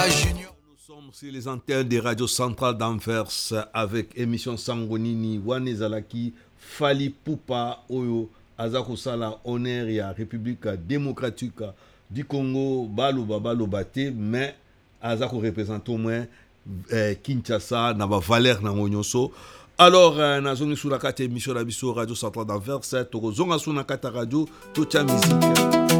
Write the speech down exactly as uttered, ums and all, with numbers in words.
Nous sommes sur les antennes des radios centrales d'Anvers avec émission Sangonini, Wanezalaki, Fali Poupa, Oyo, Azako Sala, Oneria, République démocratique du Congo, Baloba, Balobate, mais Azako représente au moins eh, Kinshasa, Nava Valère, Nangonyoso. Alors, nous sommes sur la carte émission de la radio centrale d'Anvers, Togo Zonga sur la carte radio, toute la musique.